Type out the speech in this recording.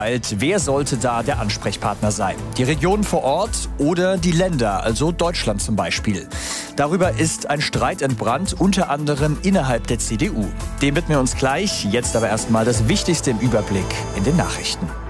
Wer sollte da der Ansprechpartner sein? Die Regionen vor Ort oder die Länder, also Deutschland zum Beispiel? Darüber ist ein Streit entbrannt, unter anderem innerhalb der CDU. Dem widmen wir uns gleich. Jetzt aber erstmal das Wichtigste im Überblick in den Nachrichten.